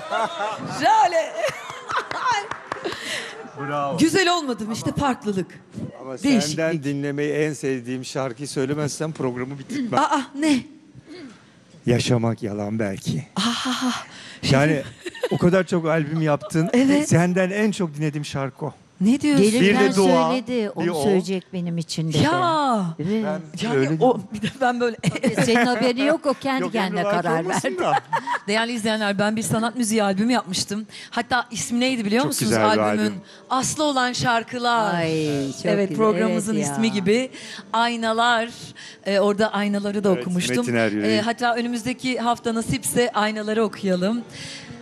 Şöyle. Bravo. Güzel olmadı mı? İşte farklılık. Ama Değişiklik. senden dinlemeyi en sevdiğim şarkıyı söylemezsem programı bitirmem. Aa ne? Yaşamak yalan belki. Ah, Yani o kadar çok albüm yaptın. Evet. Senden en çok dinlediğim şarkı o. ne diyorsun? Bir Gelirken de dua, söyledi. Onu bir o. söyleyecek benim için dedi. Ya. Evet. Yani Öyle o bir de ben böyle Senin haberi yok, o kendi Yok, kendine emri var karar olmasın verdi. da. değerli izleyenler, ben bir sanat müziği albümü yapmıştım. Hatta ismi neydi biliyor Çok musunuz güzel bir albümün? albüm. Aslı olan şarkılar. Ay, çok evet, güzel. programımızın Evet ya. ismi gibi. Aynalar. Orada aynaları da Evet, okumuştum. Metin Er Yüreği. Hatta önümüzdeki hafta nasipse aynaları okuyalım.